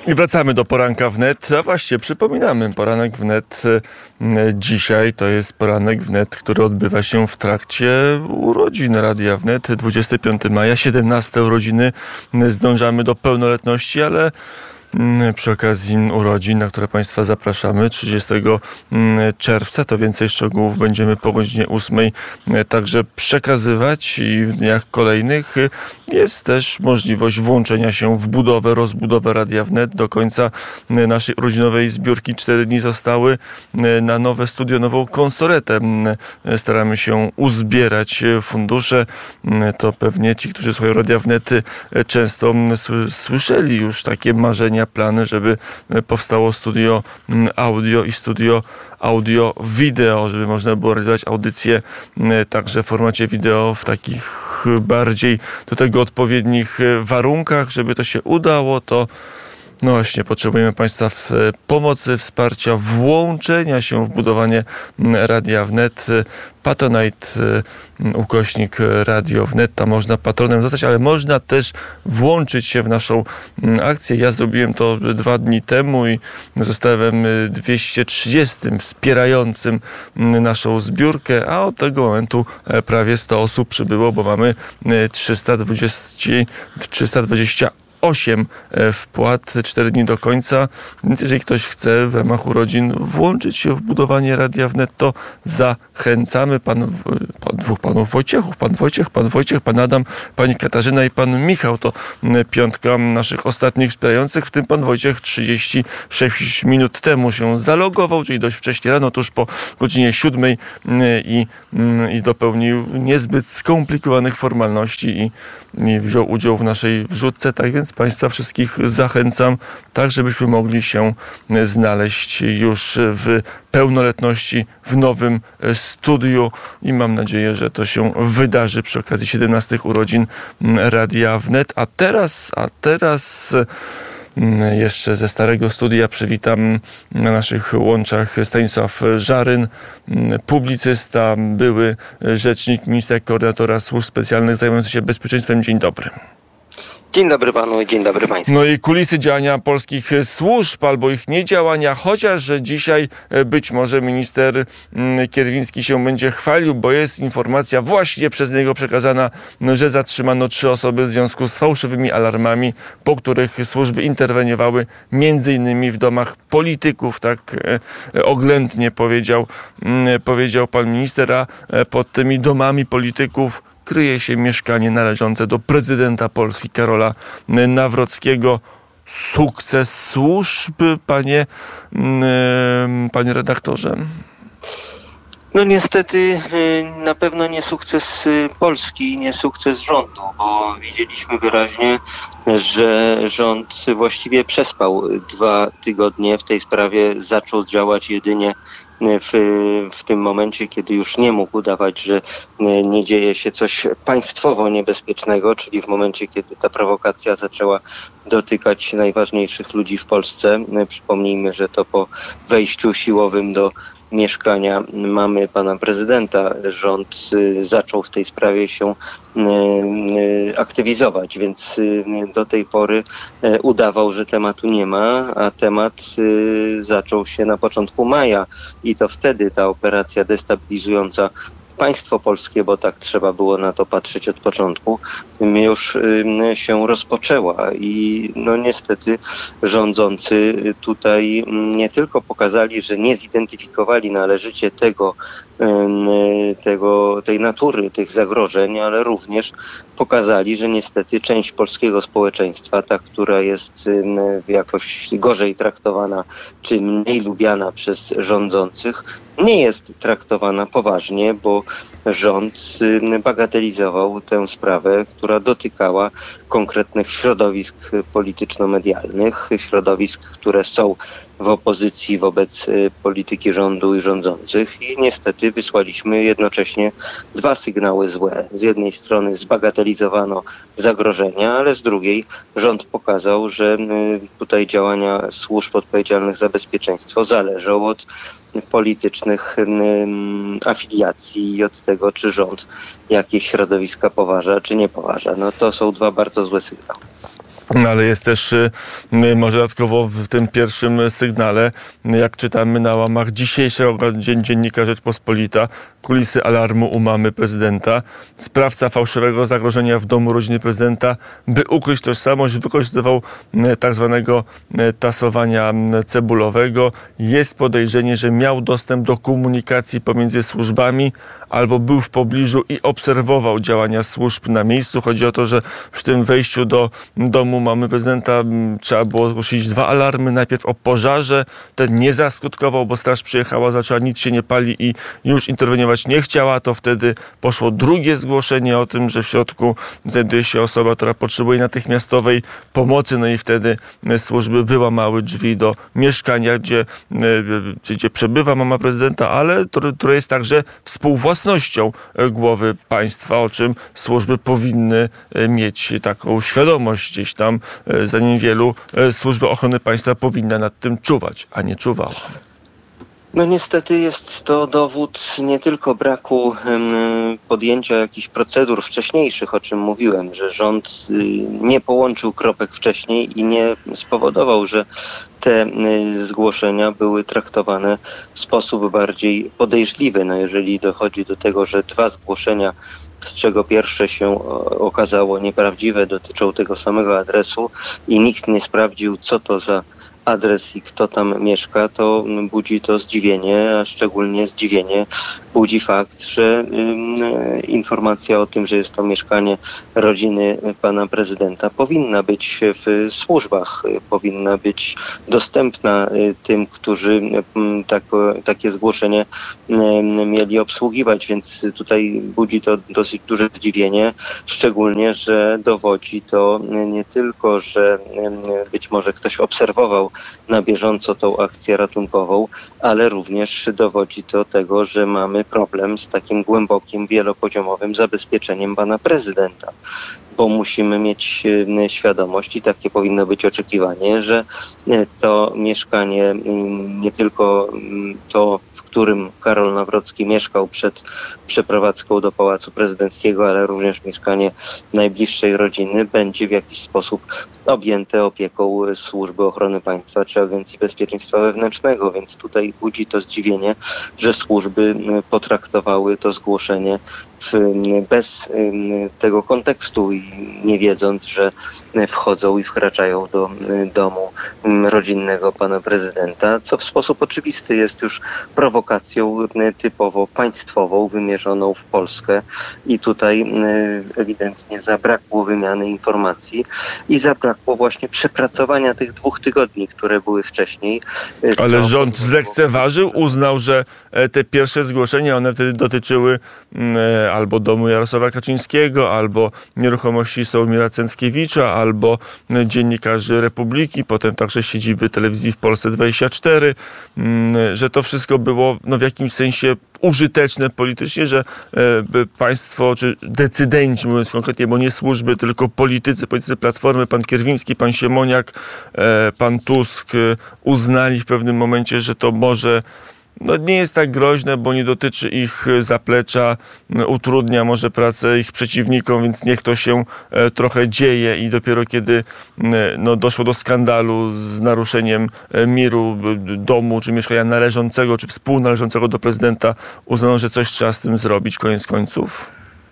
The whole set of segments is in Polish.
I wracamy do Poranka Wnet. A właściwie przypominamy, Poranek Wnet dzisiaj to jest Poranek Wnet, który odbywa się w trakcie urodzin Radia Wnet. 25 maja, 17 urodziny. Zdążamy do pełnoletności, ale przy okazji urodzin, na które Państwa zapraszamy 30 czerwca, to więcej szczegółów będziemy po godzinie 8 także przekazywać i w dniach kolejnych jest też możliwość włączenia się w rozbudowę Radia Wnet. Do końca naszej urodzinowej zbiórki 4 dni zostały na nowe studio, nową konsoletę. Staramy się uzbierać fundusze. To pewnie ci, którzy słuchają Radia Wnet, często słyszeli już takie marzenia, plany, żeby powstało studio audio i studio audio-wideo, żeby można było realizować audycje także w formacie wideo w takich bardziej do tego odpowiednich warunkach. Żeby to się udało, to no właśnie, potrzebujemy Państwa pomocy, wsparcia, włączenia się w budowanie Radia Wnet. Patronite, ukośnik Radio Wnet, tam można patronem zostać, ale można też włączyć się w naszą akcję. Ja zrobiłem to 2 dni temu i zostałem 230 wspierającym naszą zbiórkę, a od tego momentu prawie 100 osób przybyło, bo mamy 328 wpłat, 4 dni do końca. Więc jeżeli ktoś chce w ramach urodzin włączyć się w budowanie Radia Wnet, to zachęcamy. Dwóch panów Wojciechów, pan Wojciech, pan Adam, pani Katarzyna i pan Michał. To 5 naszych ostatnich wspierających, w tym pan Wojciech 36 minut temu się zalogował, czyli dość wcześnie rano, tuż po godzinie 7 i dopełnił niezbyt skomplikowanych formalności i wziął udział w naszej wrzutce. Tak więc Państwa wszystkich zachęcam, tak żebyśmy mogli się znaleźć już w pełnoletności w nowym studiu i mam nadzieję, że to się wydarzy przy okazji 17 urodzin Radia Wnet. A teraz jeszcze ze starego studia przywitam na naszych łączach Stanisław Żaryn, publicysta, były rzecznik ministra koordynatora służb specjalnych zajmujący się bezpieczeństwem. Dzień dobry. Dzień dobry panu i dzień dobry państwu. No i kulisy działania polskich służb albo ich niedziałania, chociaż dzisiaj być może minister Kierwiński się będzie chwalił, bo jest informacja właśnie przez niego przekazana, że zatrzymano 3 osoby w związku z fałszywymi alarmami, po których służby interweniowały między innymi w domach polityków, tak oględnie powiedział pan minister, a pod tymi domami polityków kryje się mieszkanie należące do prezydenta Polski Karola Nawrockiego. Sukces służb, panie redaktorze? No niestety na pewno nie sukces Polski, nie sukces rządu, bo widzieliśmy wyraźnie, że rząd właściwie przespał 2 tygodnie w tej sprawie, zaczął działać jedynie w tym momencie, kiedy już nie mógł udawać, że nie dzieje się coś państwowo niebezpiecznego, czyli w momencie, kiedy ta prowokacja zaczęła dotykać najważniejszych ludzi w Polsce. Przypomnijmy, że to po wejściu siłowym do mieszkania mamy pana prezydenta, rząd zaczął w tej sprawie się aktywizować, więc do tej pory udawał, że tematu nie ma, a temat zaczął się na początku maja i to wtedy ta operacja destabilizująca państwo polskie, bo tak trzeba było na to patrzeć od początku, już się rozpoczęła i no niestety rządzący tutaj nie tylko pokazali, że nie zidentyfikowali należycie tej natury, tych zagrożeń, ale również pokazali, że niestety część polskiego społeczeństwa, ta, która jest jakoś gorzej traktowana czy mniej lubiana przez rządzących, nie jest traktowana poważnie, bo rząd bagatelizował tę sprawę, która dotykała konkretnych środowisk polityczno-medialnych, środowisk, które są w opozycji wobec polityki rządu i rządzących i niestety wysłaliśmy jednocześnie 2 sygnały złe. Z jednej strony zbagatelizowano zagrożenia, ale z drugiej rząd pokazał, że tutaj działania służb odpowiedzialnych za bezpieczeństwo zależą od politycznych afiliacji i od tego, czy rząd jakieś środowiska poważa, czy nie poważa. No to są 2 bardzo złe sygnały. Ale jest też może dodatkowo w tym pierwszym sygnale, jak czytamy na łamach dzisiejszego dziennika Rzeczpospolita, kulisy alarmu u mamy prezydenta. Sprawca fałszywego zagrożenia w domu rodziny prezydenta, by ukryć tożsamość, wykorzystywał tak zwanego tasowania cebulowego. Jest podejrzenie, że miał dostęp do komunikacji pomiędzy służbami albo był w pobliżu i obserwował działania służb na miejscu. Chodzi o to, że przy tym wejściu do domu mamy prezydenta trzeba było ogłosić 2 alarmy. Najpierw o pożarze. Ten nie zaskutkował, bo straż przyjechała, zaczęła, nic się nie pali i już interweniować nie chciała. To wtedy poszło drugie zgłoszenie o tym, że w środku znajduje się osoba, która potrzebuje natychmiastowej pomocy. No i wtedy służby wyłamały drzwi do mieszkania, gdzie przebywa mama prezydenta, ale które jest także współwłasnością głowy państwa, o czym służby powinny mieć taką świadomość gdzieś tam, zanim wielu służby ochrony państwa powinna nad tym czuwać, a nie czuwała. No niestety jest to dowód nie tylko braku podjęcia jakichś procedur wcześniejszych, o czym mówiłem, że rząd nie połączył kropek wcześniej i nie spowodował, że te zgłoszenia były traktowane w sposób bardziej podejrzliwy. No jeżeli dochodzi do tego, że 2 zgłoszenia, z czego pierwsze się okazało nieprawdziwe, dotyczą tego samego adresu i nikt nie sprawdził, co to za adres i kto tam mieszka, to budzi to zdziwienie, a szczególnie zdziwienie budzi fakt, że informacja o tym, że jest to mieszkanie rodziny pana prezydenta, powinna być w służbach, powinna być dostępna tym, którzy takie zgłoszenie mieli obsługiwać, więc tutaj budzi to dosyć duże zdziwienie, szczególnie, że dowodzi to nie tylko, że być może ktoś obserwował na bieżąco tą akcję ratunkową, ale również dowodzi to tego, że mamy problem z takim głębokim, wielopoziomowym zabezpieczeniem pana prezydenta. Bo musimy mieć świadomość i takie powinno być oczekiwanie, że to mieszkanie, nie tylko to, w którym Karol Nawrocki mieszkał przed przeprowadzką do Pałacu Prezydenckiego, ale również mieszkanie najbliższej rodziny będzie w jakiś sposób objęte opieką Służby Ochrony Państwa czy Agencji Bezpieczeństwa Wewnętrznego, więc tutaj budzi to zdziwienie, że służby potraktowały to zgłoszenie bez tego kontekstu i nie wiedząc, że wchodzą i wkraczają do domu rodzinnego pana prezydenta, co w sposób oczywisty jest już prowokacją typowo państwową, wymierzoną w Polskę i tutaj ewidentnie zabrakło wymiany informacji i zabrakło właśnie przepracowania tych 2 tygodni, które były wcześniej. Ale rząd zlekceważył, uznał, że te pierwsze zgłoszenia, one wtedy dotyczyły albo domu Jarosława Kaczyńskiego, albo nieruchomości Sławomira Cęckiewicza, albo dziennikarzy Republiki, potem także siedziby telewizji w Polsce 24, że to wszystko było w jakimś sensie użyteczne politycznie, że państwo, czy decydenci, mówiąc konkretnie, bo nie służby, tylko politycy Platformy, pan Kierwiński, pan Siemoniak, pan Tusk uznali w pewnym momencie, że to może nie jest tak groźne, bo nie dotyczy ich zaplecza, utrudnia może pracę ich przeciwnikom, więc niech to się trochę dzieje i dopiero kiedy doszło do skandalu z naruszeniem miru domu czy mieszkania należącego, czy współnależącego do prezydenta, uznano, że coś trzeba z tym zrobić, koniec końców.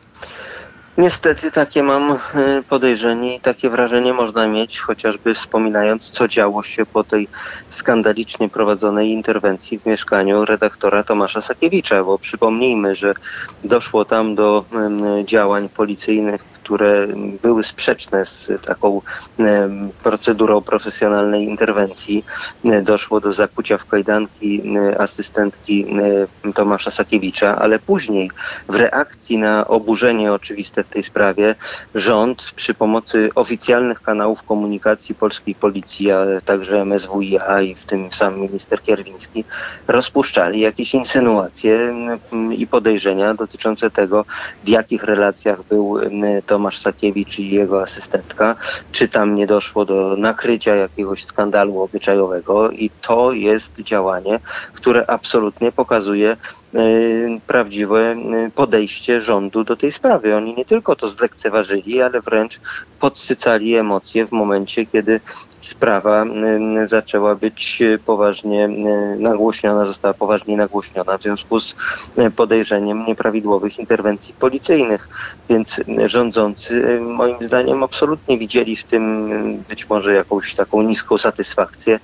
Niestety takie mam podejrzenie i takie wrażenie można mieć, chociażby wspominając, co działo się po tej skandalicznie prowadzonej interwencji w mieszkaniu redaktora Tomasza Sakiewicza, bo przypomnijmy, że doszło tam do działań policyjnych, które były sprzeczne z taką procedurą profesjonalnej interwencji. Doszło do zakucia w kajdanki asystentki Tomasza Sakiewicza, ale później w reakcji na oburzenie oczywiste w tej sprawie rząd przy pomocy oficjalnych kanałów komunikacji polskiej policji, ale także MSWiA i w tym sam minister Kierwiński rozpuszczali jakieś insynuacje i podejrzenia dotyczące tego, w jakich relacjach był Tomasz Sakiewicz i jego asystentka, czy tam nie doszło do nakrycia jakiegoś skandalu obyczajowego i to jest działanie, które absolutnie pokazuje prawdziwe podejście rządu do tej sprawy. Oni nie tylko to zlekceważyli, ale wręcz podsycali emocje w momencie, kiedy sprawa zaczęła być poważnie nagłośniona, została poważnie nagłośniona w związku z podejrzeniem nieprawidłowych interwencji policyjnych. Więc rządzący moim zdaniem absolutnie widzieli w tym być może jakąś taką niską satysfakcję,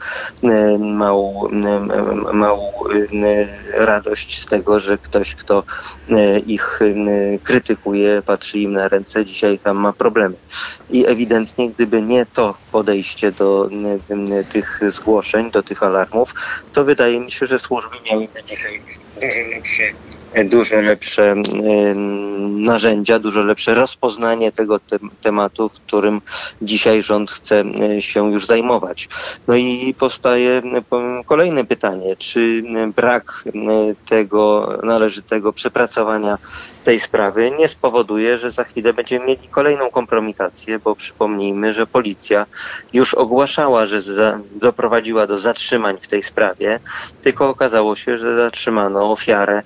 małą radość z tego, że ktoś, kto ich krytykuje, patrzy im na ręce, dzisiaj tam ma problemy. I ewidentnie, gdyby nie to podejście do tych zgłoszeń, do tych alarmów, to wydaje mi się, że służby miałyby dzisiaj dużo lepsze narzędzia, dużo lepsze rozpoznanie tego tematu, którym dzisiaj rząd chce się już zajmować. No i powstaje kolejne pytanie, czy brak tego należytego przepracowania tej sprawy nie spowoduje, że za chwilę będziemy mieli kolejną kompromitację, bo przypomnijmy, że policja już ogłaszała, że doprowadziła do zatrzymań w tej sprawie, tylko okazało się, że zatrzymano ofiarę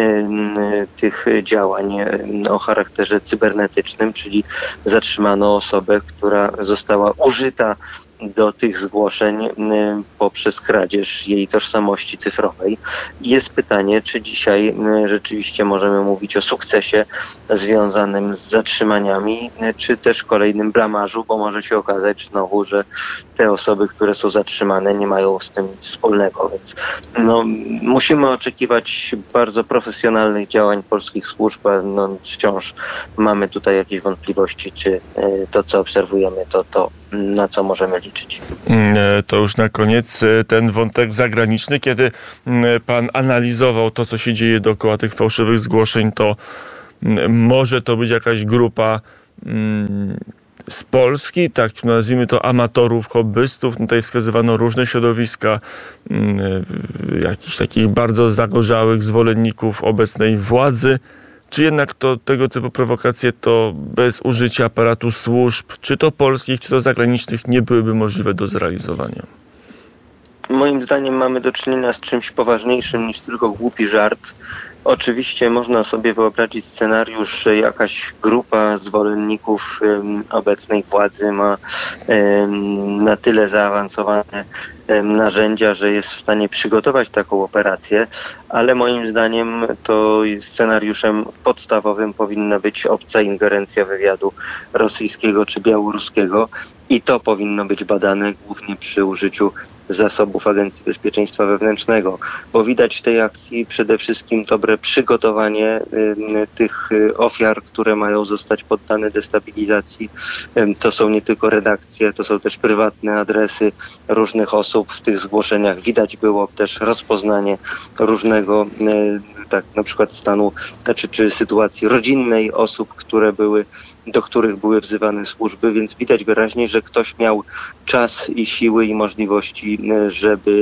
tych działań o charakterze cybernetycznym, czyli zatrzymano osobę, która została użyta do tych zgłoszeń poprzez kradzież jej tożsamości cyfrowej. I jest pytanie, czy dzisiaj rzeczywiście możemy mówić o sukcesie związanym z zatrzymaniami, czy też kolejnym blamażu, bo może się okazać znowu, że te osoby, które są zatrzymane, nie mają z tym nic wspólnego. Więc musimy oczekiwać bardzo profesjonalnych działań polskich służb, a wciąż mamy tutaj jakieś wątpliwości, czy to, co obserwujemy, to na co możemy liczyć. To już na koniec ten wątek zagraniczny. Kiedy pan analizował to, co się dzieje dookoła tych fałszywych zgłoszeń, to może to być jakaś grupa z Polski, tak nazwijmy to amatorów, hobbystów. Tutaj wskazywano różne środowiska, jakichś takich bardzo zagorzałych zwolenników obecnej władzy. Czy jednak tego typu prowokacje to bez użycia aparatu służb, czy to polskich, czy to zagranicznych, nie byłyby możliwe do zrealizowania? Moim zdaniem mamy do czynienia z czymś poważniejszym niż tylko głupi żart. Oczywiście można sobie wyobrazić scenariusz, że jakaś grupa zwolenników obecnej władzy ma na tyle zaawansowane narzędzia, że jest w stanie przygotować taką operację, ale moim zdaniem to scenariuszem podstawowym powinna być obca ingerencja wywiadu rosyjskiego czy białoruskiego i to powinno być badane głównie przy użyciu zasobów Agencji Bezpieczeństwa Wewnętrznego, bo widać w tej akcji przede wszystkim dobre przygotowanie tych ofiar, które mają zostać poddane destabilizacji. To są nie tylko redakcje, to są też prywatne adresy różnych osób. W tych zgłoszeniach widać było też rozpoznanie różnego, tak na przykład stanu, czy sytuacji rodzinnej osób, do których były wzywane służby, więc widać wyraźnie, że ktoś miał czas i siły i możliwości, żeby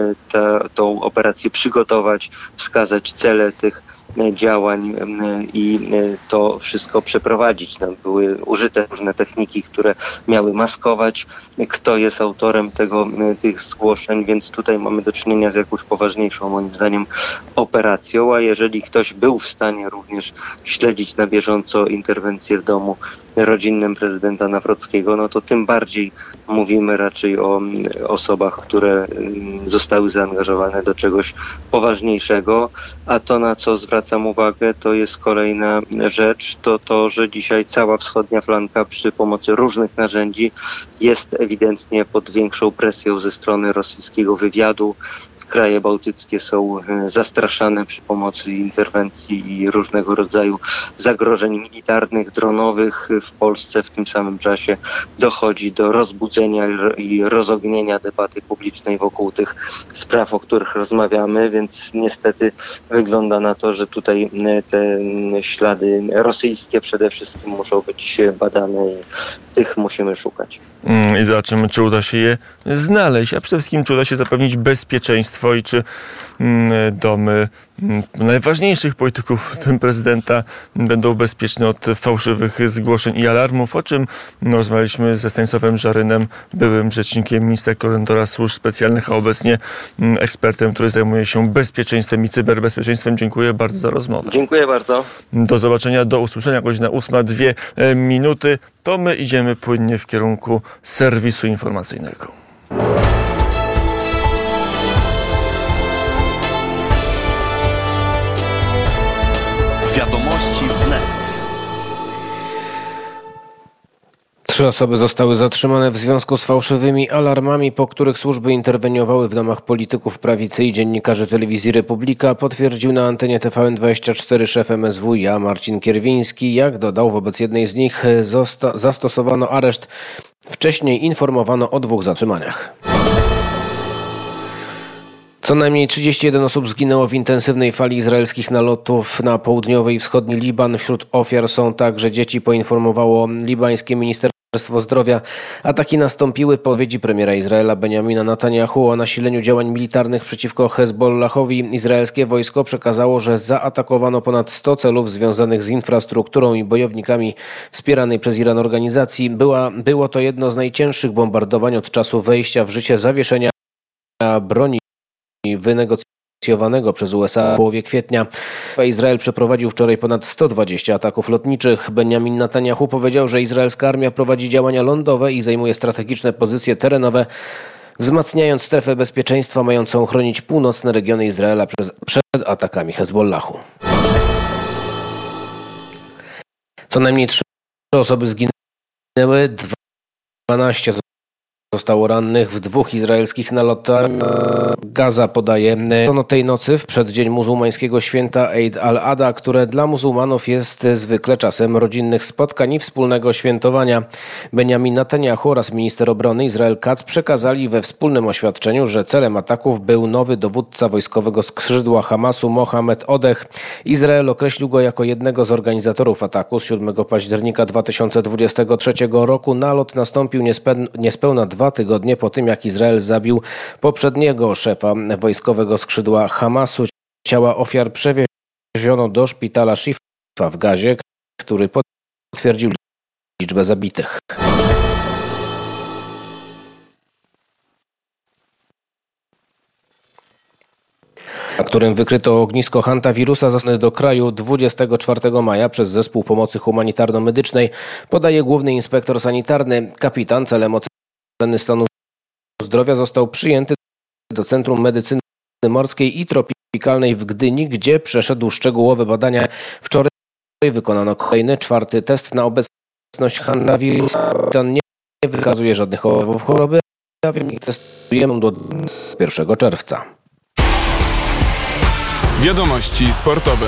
tą operację przygotować, wskazać cele tych działań i to wszystko przeprowadzić. Były użyte różne techniki, które miały maskować, kto jest autorem tych zgłoszeń, więc tutaj mamy do czynienia z jakąś poważniejszą, moim zdaniem, operacją, a jeżeli ktoś był w stanie również śledzić na bieżąco interwencję w domu rodzinnym prezydenta Nawrockiego, no to tym bardziej mówimy raczej o osobach, które zostały zaangażowane do czegoś poważniejszego, a to, na co zwracam uwagę, to jest kolejna rzecz, to, że dzisiaj cała wschodnia flanka przy pomocy różnych narzędzi jest ewidentnie pod większą presją ze strony rosyjskiego wywiadu. Kraje bałtyckie są zastraszane przy pomocy interwencji i różnego rodzaju zagrożeń militarnych, dronowych. W Polsce w tym samym czasie dochodzi do rozbudzenia i rozognienia debaty publicznej wokół tych spraw, o których rozmawiamy, więc niestety wygląda na to, że tutaj te ślady rosyjskie przede wszystkim muszą być badane i tych musimy szukać. I zobaczymy, czy uda się je znaleźć, a przede wszystkim, czy uda się zapewnić bezpieczeństwo i czy domy najważniejszych polityków, w tym prezydenta, będą bezpieczne od fałszywych zgłoszeń i alarmów, o czym rozmawialiśmy ze Stanisławem Żarynem, byłym rzecznikiem ministra koordynatora służb specjalnych, a obecnie ekspertem, który zajmuje się bezpieczeństwem i cyberbezpieczeństwem. Dziękuję bardzo za rozmowę. Dziękuję bardzo. Do zobaczenia, do usłyszenia. Godzina 8:02. To my idziemy płynnie w kierunku serwisu informacyjnego. Wiadomości wnet. 3 osoby zostały zatrzymane w związku z fałszywymi alarmami, po których służby interweniowały w domach polityków prawicy i dziennikarzy telewizji Republika, potwierdził na antenie TVN24 szef MSWiA Marcin Kierwiński. Jak dodał, wobec jednej z nich zastosowano areszt. Wcześniej informowano o 2 zatrzymaniach. Co najmniej 31 osób zginęło w intensywnej fali izraelskich nalotów na południowy i wschodni Liban. Wśród ofiar są także dzieci, poinformowało libańskie Ministerstwo Zdrowia. Ataki nastąpiły po odpowiedzi premiera Izraela Benjamina Netanyahu o nasileniu działań militarnych przeciwko Hezbollahowi. Izraelskie wojsko przekazało, że zaatakowano ponad 100 celów związanych z infrastrukturą i bojownikami wspieranej przez Iran organizacji. Było to jedno z najcięższych bombardowań od czasu wejścia w życie zawieszenia broni wynegocjowanego przez USA w połowie kwietnia. Izrael przeprowadził wczoraj ponad 120 ataków lotniczych. Benjamin Netanyahu powiedział, że izraelska armia prowadzi działania lądowe i zajmuje strategiczne pozycje terenowe, wzmacniając strefę bezpieczeństwa mającą chronić północne regiony Izraela przed atakami Hezbollahu. Co najmniej 3 osoby zginęły, 12 zostało rannych w 2 izraelskich nalotach. Gaza podaje tej nocy w przeddzień muzułmańskiego święta Eid al-Adha, które dla muzułmanów jest zwykle czasem rodzinnych spotkań i wspólnego świętowania. Benjamin Netanyahu oraz minister obrony Israel Katz przekazali we wspólnym oświadczeniu, że celem ataków był nowy dowódca wojskowego skrzydła Hamasu Mohamed Odeh. Izrael określił go jako jednego z organizatorów ataku z 7 października 2023 roku. Nalot nastąpił niespełna 2 tygodnie po tym, jak Izrael zabił poprzedniego szefa wojskowego skrzydła Hamasu. Ciała ofiar przewieziono do szpitala Shifa w Gazie, który potwierdził liczbę zabitych. Na którym wykryto ognisko hantawirusa zasłany do kraju 24 maja przez Zespół Pomocy Humanitarno-Medycznej, podaje główny inspektor sanitarny. Kapitan celem oceny stanu zdrowia został przyjęty do Centrum Medycyny Morskiej i Tropikalnej w Gdyni, gdzie przeszedł szczegółowe badania. Wczoraj wykonano kolejny 4. test na obecność hantawirusa. Ten nie wykazuje żadnych objawów choroby, a wynik testujemy do 1 czerwca. Wiadomości sportowe.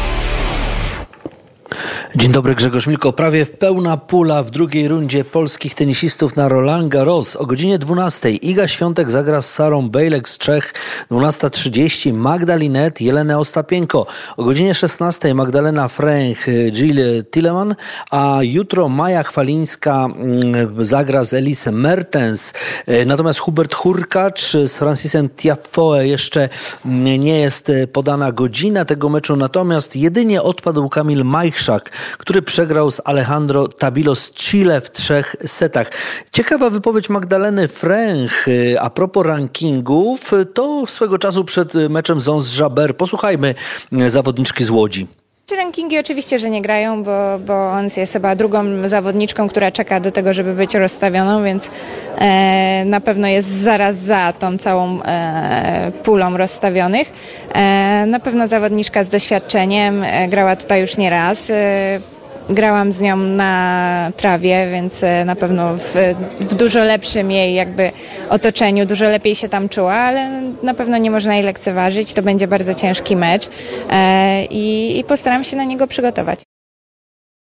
Dzień dobry, Grzegorz Milko. Prawie pełna pula w drugiej rundzie polskich tenisistów na Roland Garros. O godzinie 12 Iga Świątek zagra z Sarą Bejlek z Czech. 12:30 Magda Linette, Jelenę Ostapienko. O godzinie 16 Magdalena Fręch, Jill Tilleman, a jutro Maja Chwalińska zagra z Elise Mertens. Natomiast Hubert Hurkacz z Francisem Tiafoe jeszcze nie jest podana godzina tego meczu. Natomiast jedynie odpadł Kamil Majchrzak, który przegrał z Alejandro Tabilo z Chile w 3 setach. Ciekawa wypowiedź Magdaleny Fręch a propos rankingów. To swego czasu przed meczem z Ons Jabeur. Posłuchajmy zawodniczki z Łodzi. Rankingi oczywiście, że nie grają, bo on jest chyba drugą zawodniczką, która czeka do tego, żeby być rozstawioną, więc na pewno jest zaraz za tą całą pulą rozstawionych. Na pewno zawodniczka z doświadczeniem, grała tutaj już nie raz. Grałam z nią na trawie, więc na pewno w dużo lepszym jej jakby otoczeniu, dużo lepiej się tam czuła, ale na pewno nie można jej lekceważyć. To będzie bardzo ciężki mecz i postaram się na niego przygotować.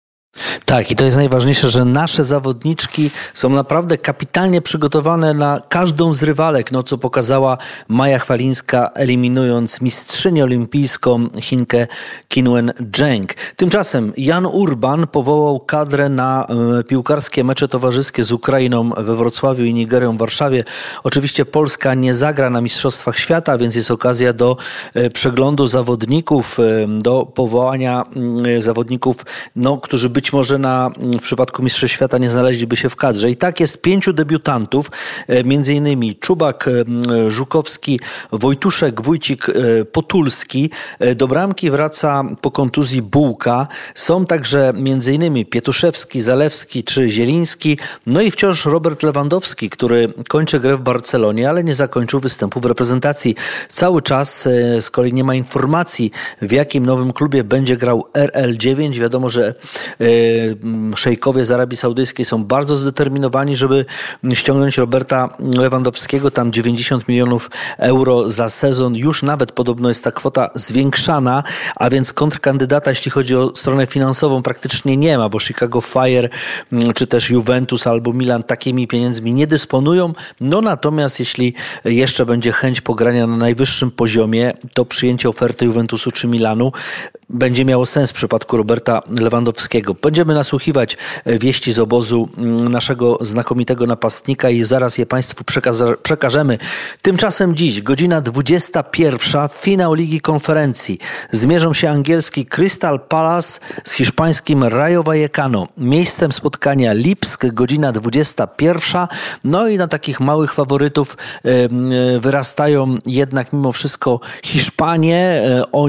Tak, i to jest najważniejsze, że nasze zawodniczki są naprawdę kapitalnie przygotowane na każdą z rywalek, co pokazała Maja Chwalińska, eliminując mistrzynię olimpijską Chinkę Qinwen Zheng. Tymczasem Jan Urban powołał kadrę na piłkarskie mecze towarzyskie z Ukrainą we Wrocławiu i Nigerią w Warszawie. Oczywiście Polska nie zagra na Mistrzostwach Świata, więc jest okazja do przeglądu zawodników, do powołania zawodników, którzy być może w przypadku Mistrzostw Świata nie znaleźliby się w kadrze. I tak jest 5 debiutantów, między innymi Czubak, Żukowski, Wojtuszek, Wójcik, Potulski. Do bramki wraca po kontuzji Bułka. Są także między innymi Pietuszewski, Zalewski czy Zieliński. I wciąż Robert Lewandowski, który kończy grę w Barcelonie, ale nie zakończył występu w reprezentacji. Cały czas z kolei nie ma informacji, w jakim nowym klubie będzie grał RL9. Wiadomo, że szejkowie z Arabii Saudyjskiej są bardzo zdeterminowani, żeby ściągnąć Roberta Lewandowskiego. Tam 90 milionów euro za sezon. Już nawet podobno jest ta kwota zwiększana, a więc kontrkandydata, jeśli chodzi o stronę finansową, praktycznie nie ma, bo Chicago Fire czy też Juventus albo Milan takimi pieniędzmi nie dysponują. Natomiast jeśli jeszcze będzie chęć pogrania na najwyższym poziomie, to przyjęcie oferty Juventusu czy Milanu będzie miało sens w przypadku Roberta Lewandowskiego. Będziemy nasłuchiwać wieści z obozu naszego znakomitego napastnika i zaraz je Państwu przekażemy. Tymczasem dziś, godzina 21, finał Ligi Konferencji. Zmierzą się angielski Crystal Palace z hiszpańskim Rayo Vallecano. Miejscem spotkania Lipsk, godzina 21. I na takich małych faworytów wyrastają jednak mimo wszystko Hiszpanie.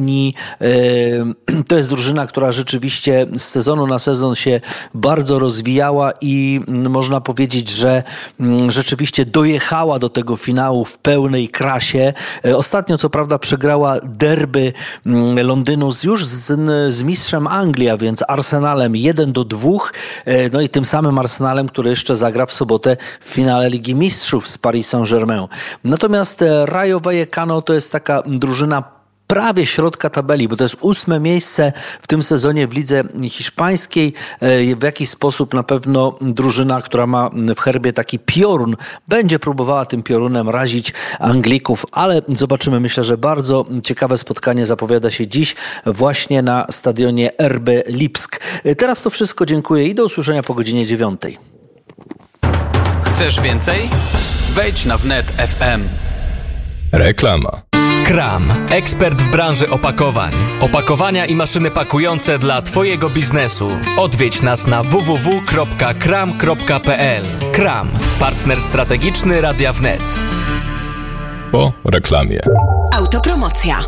To jest drużyna, która rzeczywiście z sezonu na sezon się bardzo rozwijała i można powiedzieć, że rzeczywiście dojechała do tego finału w pełnej krasie. Ostatnio co prawda przegrała derby Londynu już z mistrzem Anglii, a więc Arsenalem 1-2. I tym samym Arsenalem, który jeszcze zagra w sobotę w finale Ligi Mistrzów z Paris Saint-Germain. Natomiast Rayo Vallecano to jest taka drużyna prawie środka tabeli, bo to jest 8. miejsce w tym sezonie w lidze hiszpańskiej. W jakiś sposób na pewno drużyna, która ma w herbie taki piorun, będzie próbowała tym piorunem razić Anglików, ale zobaczymy. Myślę, że bardzo ciekawe spotkanie zapowiada się dziś właśnie na stadionie RB Lipsk. Teraz to wszystko. Dziękuję i do usłyszenia po godzinie 9. Chcesz więcej? Wejdź na wnet FM. Reklama. Kram, ekspert w branży opakowań. Opakowania i maszyny pakujące dla Twojego biznesu. Odwiedź nas na www.kram.pl. Kram, partner strategiczny Radia Wnet. Po reklamie. Autopromocja.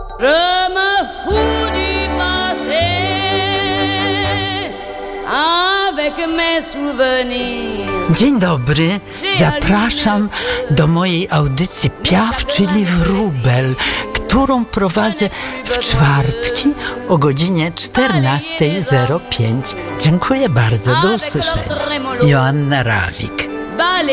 Dzień dobry, zapraszam do mojej audycji Piaf, czyli Wróbel, którą prowadzę w czwartki o godzinie 14:05. Dziękuję bardzo, do usłyszenia. Joanna Rawik.